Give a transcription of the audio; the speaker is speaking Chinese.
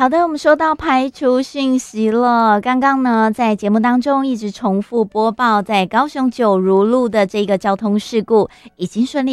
好的，我们收到排除讯息了。刚刚呢，在节目当中一直重复播报，在高雄九如路的这个交通事故已经顺利